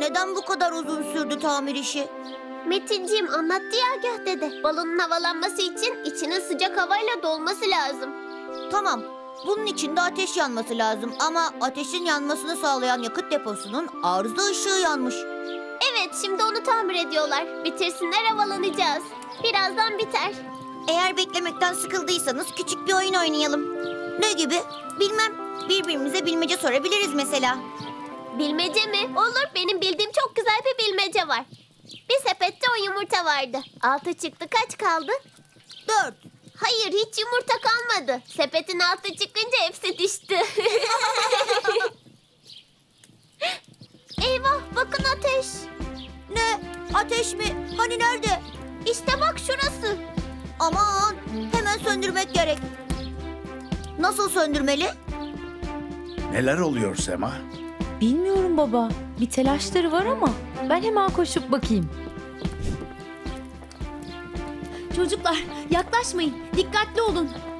Neden bu kadar uzun sürdü tamir işi? Metinciğim anlattı ya Agah dede. Balonun havalanması için içinin sıcak havayla dolması lazım. Tamam. Bunun için de ateş yanması lazım ama ateşin yanmasını sağlayan yakıt deposunun arıza ışığı yanmış. Evet, şimdi onu tamir ediyorlar. Bitirsinler, havalanacağız. Birazdan biter. Eğer beklemekten sıkıldıysanız küçük bir oyun oynayalım. Ne gibi? Bilmem. Birbirimize bilmece sorabiliriz mesela. Bilmece mi? Olur, benim bildiğim çok güzel bir bilmece var. Bir sepette 10 yumurta vardı. 6 çıktı, kaç kaldı? 4. Hayır, hiç yumurta kalmadı. Sepetin altı çıkınca hepsi düştü. Eyvah, bakın ateş. Ne? Ateş mi? Hani nerede? İşte bak şurası. Aman, hemen söndürmek gerek. Nasıl söndürmeli? Neler oluyor Sema? Bilmiyorum baba. Bir telaşları var ama ben hemen koşup bakayım. Çocuklar yaklaşmayın. Dikkatli olun.